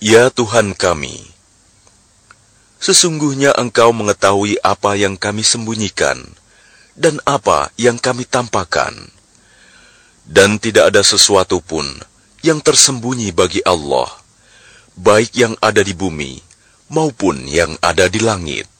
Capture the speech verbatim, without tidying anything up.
Ya Tuhan kami, sesungguhnya Engkau mengetahui apa yang kami sembunyikan dan apa yang kami tampakkan. Dan tidak ada sesuatu pun yang tersembunyi bagi Allah, baik yang ada di bumi maupun yang ada di langit.